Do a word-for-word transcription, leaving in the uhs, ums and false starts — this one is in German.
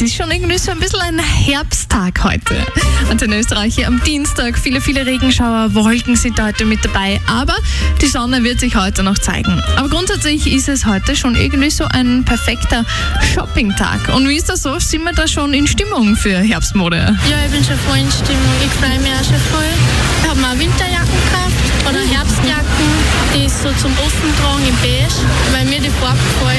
ist schon irgendwie so ein bisschen ein Herbsttag heute. Und in Österreich hier am Dienstag viele, viele Regenschauer, Wolken sind heute mit dabei, aber die Sonne wird sich heute noch zeigen. Aber grundsätzlich ist es heute schon irgendwie so ein perfekter Shoppingtag. Und wie ist das so? Sind wir da schon in Stimmung für Herbstmode? Ja, ich bin schon voll in Stimmung. Ich freue mich auch schon voll. Ich habe mir auch Winterjacken gekauft oder Herbstjacken, die so zum Offen tragen in beige, weil mir die Farbe gefällt.